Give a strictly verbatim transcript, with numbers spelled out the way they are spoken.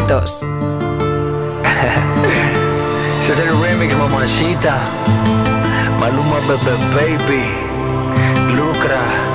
favoritos. Ese es el remix, mamacita. Maluma, bebé, baby. Lucra.